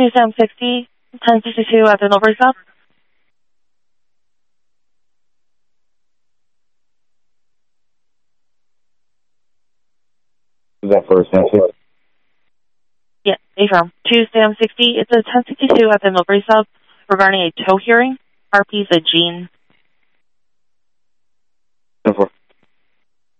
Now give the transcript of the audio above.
Tuesday, 60, 1062 at the Millbrae stop. Is that for Essential? Yeah, affirm. Tuesday, 60, it's a 1062 at the Millbrae stop regarding a tow hearing. RP is a Gene. 10-4.